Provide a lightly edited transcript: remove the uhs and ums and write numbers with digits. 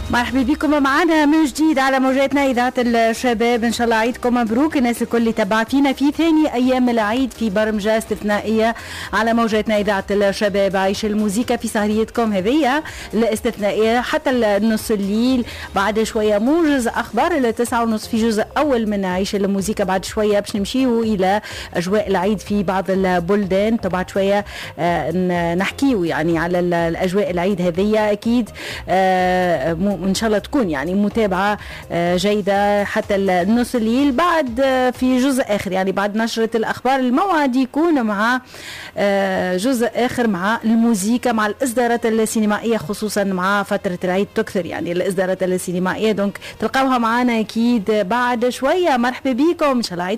مرحبا بكم معنا من جديد على موجاتنا إذاعة الشباب. إن شاء الله عيدكم مبروك الناس الكل اللي تبعت فينا في ثاني أيام العيد في برمجة استثنائية على موجاتنا إذاعة الشباب. عيش الموسيقى في سهريتكم هذه الاستثنائية حتى النص الليل. بعد شوية موجز أخبار 9:30 في جزء أول من عيش الموسيقى. بعد شوية باش نمشيو إلى أجواء العيد في بعض البلدان. بعد شوية نحكيو يعني على الأجواء العيد هذه. أكيد ان شاء الله تكون يعني متابعه جيده حتى النص الليل. بعد في جزء اخر يعني بعد نشره الاخبار الموعد يكون مع جزء اخر مع الموسيقى مع الاصدارات السينمائيه، خصوصا مع فتره العيد تكثر يعني الاصدارات السينمائيه. دونك تلقاوها معنا اكيد بعد شويه. مرحبا بكم ان شاء الله.